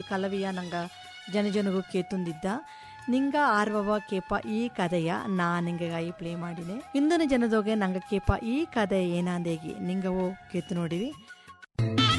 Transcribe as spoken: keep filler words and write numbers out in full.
ಕಲವಿಯ ನಂಗೆ ಜನ ಜನಗೂ ಕೇತುಂದಿದ್ದ ನಿಂಗ ಆರ್ವವ ಕೇಪ ಈ ಕಥೆಯ ನಾ ನಿಂಗಾಗಿ ಪ್ಲೇ ಮಾಡಿದೆ. ಇಂದಿನ ಜನದೋಗೆ ನಂಗೆ ಕೇಪ ಈ ಕಥೆ ಏನಾಂದೇಗಿ ನಿಂಗವೋ ಕೇತು ನೋಡಿವಿ.